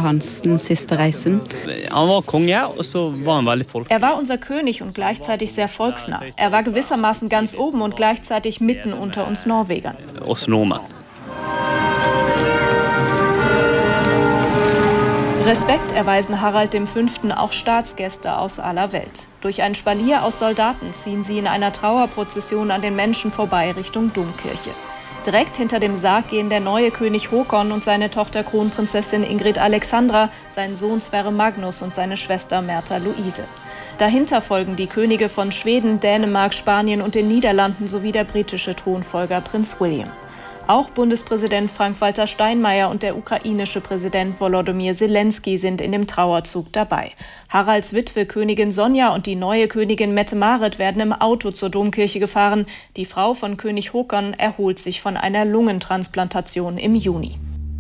hans den siste reisen. Han var konge, og så var han veldig folk. Er war unser König und gleichzeitig sehr volksnah. Er war gewissermaßen ganz oben und gleichzeitig mitten unter uns Norwegern. Oss nordmenn. Respekt erweisen Harald V. auch Staatsgäste aus aller Welt. Durch ein Spalier aus Soldaten ziehen sie in einer Trauerprozession an den Menschen vorbei Richtung Domkirche. Direkt hinter dem Sarg gehen der neue König Håkon und seine Tochter Kronprinzessin Ingrid Alexandra, sein Sohn Sverre Magnus und seine Schwester Märtha Luise. Dahinter folgen die Könige von Schweden, Dänemark, Spanien und den Niederlanden sowie der britische Thronfolger Prinz William. Auch Bundespräsident Frank-Walter Steinmeier und der ukrainische Präsident Volodymyr Zelensky sind in dem Trauerzug dabei. Haralds Witwe Königin Sonja und die neue Königin Mette-Marit werden im Auto zur Domkirche gefahren. Die Frau von König Håkon erholt sich von einer Lungentransplantation im Juni.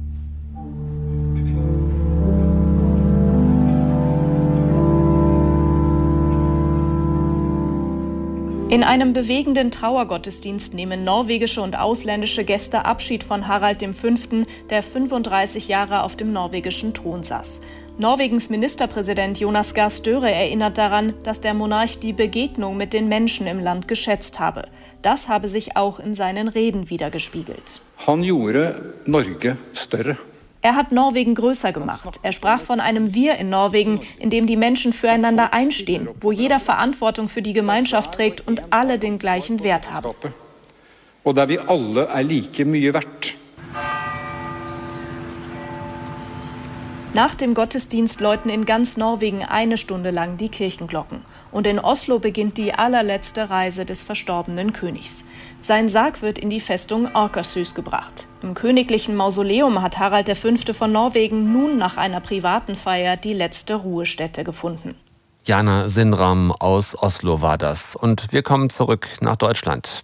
In einem bewegenden Trauergottesdienst nehmen norwegische und ausländische Gäste Abschied von Harald V., der 35 Jahre auf dem norwegischen Thron saß. Norwegens Ministerpräsident Jonas Gahr Støre erinnert daran, dass der Monarch die Begegnung mit den Menschen im Land geschätzt habe. Das habe sich auch in seinen Reden widergespiegelt. Han gjorde Norge større. Er hat Norwegen größer gemacht. Er sprach von einem Wir in Norwegen, in dem die Menschen füreinander einstehen, wo jeder Verantwortung für die Gemeinschaft trägt und alle den gleichen Wert haben. Og der vi alle like mye verdt. Nach dem Gottesdienst läuten in ganz Norwegen 1 Stunde lang die Kirchenglocken. Und in Oslo beginnt die allerletzte Reise des verstorbenen Königs. Sein Sarg wird in die Festung Akershus gebracht. Im königlichen Mausoleum hat Harald V. von Norwegen nun nach einer privaten Feier die letzte Ruhestätte gefunden. Jana Sindram aus Oslo war das. Und wir kommen zurück nach Deutschland.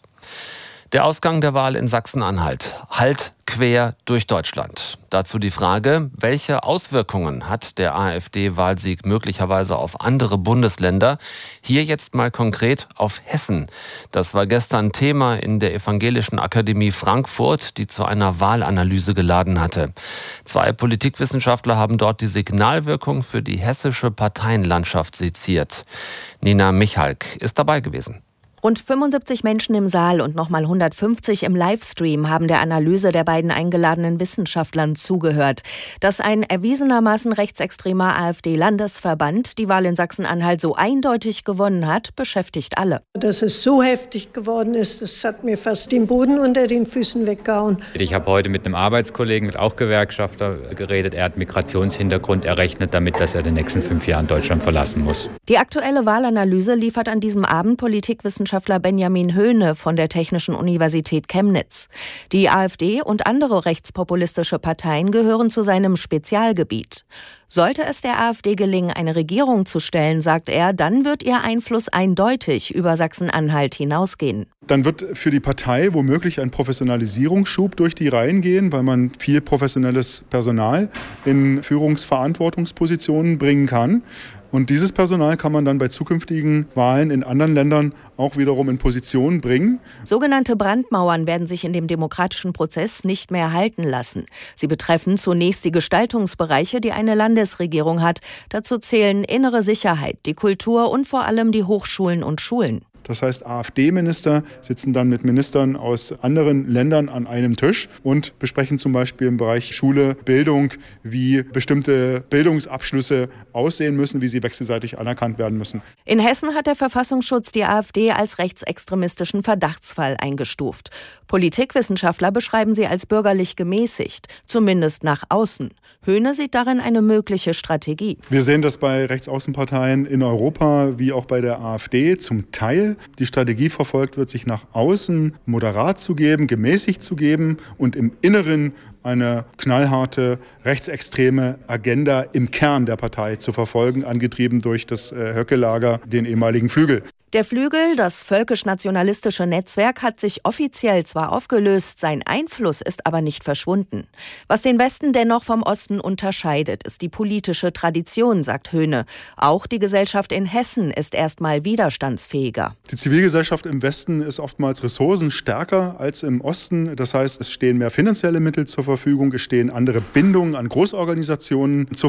Der Ausgang der Wahl in Sachsen-Anhalt hallt quer durch Deutschland. Dazu die Frage, welche Auswirkungen hat der AfD-Wahlsieg möglicherweise auf andere Bundesländer? Hier jetzt mal konkret auf Hessen. Das war gestern Thema in der Evangelischen Akademie Frankfurt, die zu einer Wahlanalyse geladen hatte. 2 Politikwissenschaftler haben dort die Signalwirkung für die hessische Parteienlandschaft seziert. Nina Michalk ist dabei gewesen. Rund 75 Menschen im Saal und nochmal 150 im Livestream haben der Analyse der beiden eingeladenen Wissenschaftlern zugehört. Dass ein erwiesenermaßen rechtsextremer AfD-Landesverband die Wahl in Sachsen-Anhalt so eindeutig gewonnen hat, beschäftigt alle. Dass es so heftig geworden ist, das hat mir fast den Boden unter den Füßen weggehauen. Ich habe heute mit einem Arbeitskollegen, mit auch Gewerkschafter, geredet. Er hat Migrationshintergrund errechnet damit, dass er in den nächsten 5 Jahren Deutschland verlassen muss. Die aktuelle Wahlanalyse liefert an diesem Abend Politikwissenschaftler Benjamin Höhne von der Technischen Universität Chemnitz. Die AfD und andere rechtspopulistische Parteien gehören zu seinem Spezialgebiet. Sollte es der AfD gelingen, eine Regierung zu stellen, sagt er, dann wird ihr Einfluss eindeutig über Sachsen-Anhalt hinausgehen. Dann wird für die Partei womöglich ein Professionalisierungsschub durch die Reihen gehen, weil man viel professionelles Personal in Führungsverantwortungspositionen bringen kann. Und dieses Personal kann man dann bei zukünftigen Wahlen in anderen Ländern auch wiederum in Position bringen. Sogenannte Brandmauern werden sich in dem demokratischen Prozess nicht mehr halten lassen. Sie betreffen zunächst die Gestaltungsbereiche, die eine Landesregierung hat. Dazu zählen innere Sicherheit, die Kultur und vor allem die Hochschulen und Schulen. Das heißt, AfD-Minister sitzen dann mit Ministern aus anderen Ländern an einem Tisch und besprechen zum Beispiel im Bereich Schule, Bildung, wie bestimmte Bildungsabschlüsse aussehen müssen, wie sie wechselseitig anerkannt werden müssen. In Hessen hat der Verfassungsschutz die AfD als rechtsextremistischen Verdachtsfall eingestuft. Politikwissenschaftler beschreiben sie als bürgerlich gemäßigt, zumindest nach außen. Höhne sieht darin eine mögliche Strategie. Wir sehen das bei Rechtsaußenparteien in Europa wie auch bei der AfD zum Teil. Die Strategie verfolgt wird, sich nach außen moderat zu geben, gemäßigt zu geben und im Inneren eine knallharte rechtsextreme Agenda im Kern der Partei zu verfolgen, angetrieben durch das Höcke-Lager, den ehemaligen Flügel. Der Flügel, das völkisch-nationalistische Netzwerk, hat sich offiziell zwar aufgelöst, sein Einfluss ist aber nicht verschwunden. Was den Westen dennoch vom Osten unterscheidet, ist die politische Tradition, sagt Höhne. Auch die Gesellschaft in Hessen ist erstmal widerstandsfähiger. Die Zivilgesellschaft im Westen ist oftmals ressourcenstärker als im Osten. Das heißt, es stehen mehr finanzielle Mittel zur Verfügung, es stehen andere Bindungen an Großorganisationen zur